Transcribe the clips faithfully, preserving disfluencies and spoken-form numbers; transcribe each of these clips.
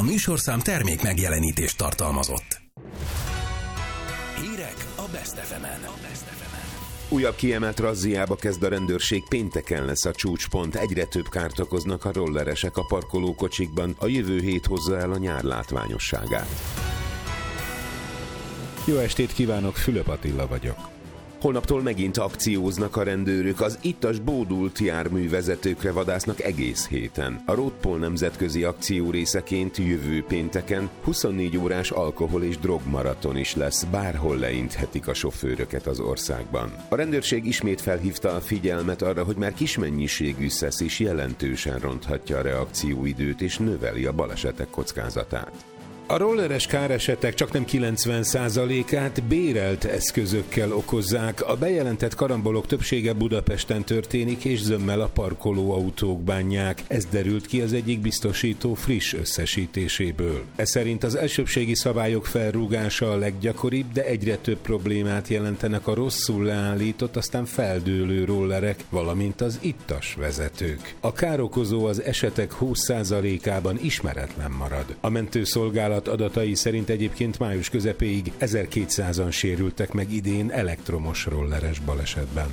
A műsorszám termék megjelenítést tartalmazott. Hírek a Best ef emen. Újabb kiemelt razziába kezd a rendőrség, pénteken lesz a csúcspont. Egyre több kárt okoznak a rolleresek a parkolókocsikban. A jövő hét hozza el a nyár látványosságát. Jó estét kívánok, Fülöp Attila vagyok. Holnaptól megint akcióznak a rendőrök, az ittas bódult járművezetőkre vadásznak egész héten. A Roadpol nemzetközi akció részeként jövő pénteken huszonnégy órás alkohol- és drogmaraton is lesz, bárhol leinthetik a sofőröket az országban. A rendőrség ismét felhívta a figyelmet arra, hogy már kis mennyiségű szesz is jelentősen ronthatja a reakcióidőt és növeli a balesetek kockázatát. A rolleres káresetek csaknem kilencven százalékát bérelt eszközökkel okozzák. A bejelentett karambolok többsége Budapesten történik, és zömmel a parkolóautók bánják. Ez derült ki az egyik biztosító friss összesítéséből. Ez szerint az elsőbbségi szabályok felrúgása a leggyakoribb, de egyre több problémát jelentenek a rosszul leállított, aztán feldőlő rollerek, valamint az ittas vezetők. A károkozó az esetek húsz százalékában ismeretlen marad. A mentőszolgálat adatai szerint egyébként május közepéig ezerkétszázan sérültek meg idén elektromos rolleres balesetben.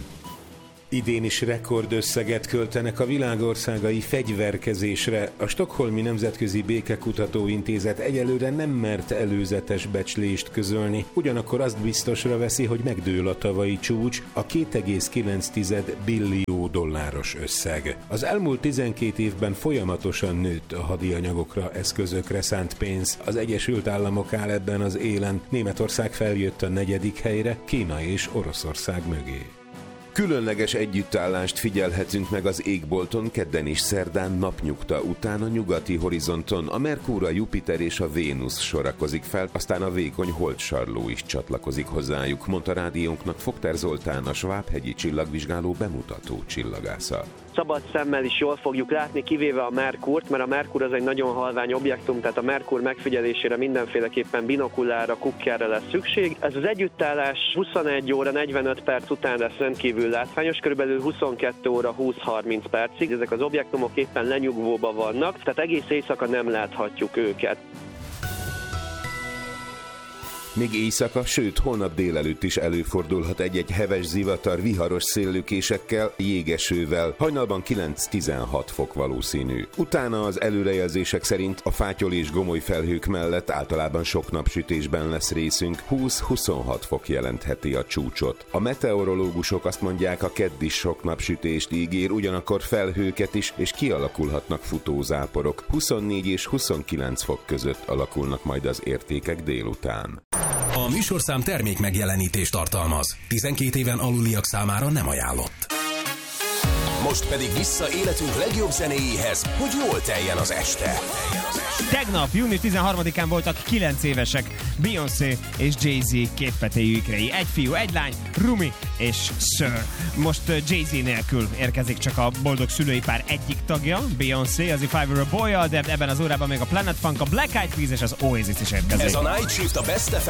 Idén is rekordösszeget költenek a világországai fegyverkezésre. A Stockholmi Nemzetközi Békekutató Intézet egyelőre nem mert előzetes becslést közölni, ugyanakkor azt biztosra veszi, hogy megdől a tavalyi csúcs, a két egész kilenc billió dolláros összeg. Az elmúlt tizenkét évben folyamatosan nőtt a hadianyagokra, eszközökre szánt pénz. Az Egyesült Államok áll ebben az élen, Németország feljött a negyedik helyre, Kína és Oroszország mögé. Különleges együttállást figyelhetünk meg az égbolton kedden és szerdán napnyugta után a nyugati horizonton. A Merkur, a Jupiter és a Vénusz sorakozik fel, aztán a vékony holdsarló is csatlakozik hozzájuk, mondta rádiónknak Fogter Zoltán, a Svábhegyi csillagvizsgáló bemutató csillagásza. Szabad szemmel is jól fogjuk látni, kivéve a Merkurt, mert a Merkur az egy nagyon halvány objektum, tehát a Merkur megfigyelésére mindenféleképpen binokulára, kukkerre lesz szükség. Ez az együttállás huszonegy óra negyvenöt perc után lesz rendkívül látványos, körülbelül huszonkettő óra húsz-harminc percig. Ezek az objektumok éppen lenyugvóban vannak, tehát egész éjszaka nem láthatjuk őket. Még éjszaka, sőt holnap délelőtt is előfordulhat egy-egy heves zivatar viharos széllökésekkel, jégesővel, hajnalban kilenc-tizenhat fok valószínű. Utána az előrejelzések szerint a fátyol és gomoly felhők mellett általában sok napsütésben lesz részünk, húsz-huszonhat fok jelentheti a csúcsot. A meteorológusok azt mondják, a kedd is sok napsütést ígér, ugyanakkor felhőket is, és kialakulhatnak futózáporok. huszonnégy és huszonkilenc fok között alakulnak majd az értékek délután. A műsorszám termék megjelenítést tartalmaz. tizenkét éven aluliak számára nem ajánlott. Most pedig vissza életünk legjobb zenéjéhez, hogy jól teljen az este. Tegnap, június tizenharmadikán voltak kilenc évesek Beyoncé és Jay-Z kétpetéjű ikrei. Egy fiú, egy lány, Rumi és Sir. Most Jay-Z nélkül érkezik csak a boldog szülői pár egyik tagja, Beyoncé, az If I Were a Boy-jal, de ebben az órában még a Planet Funk, a Black Eyed Peas és az Oasis is érkezik. Ez a Night Shift a Best ef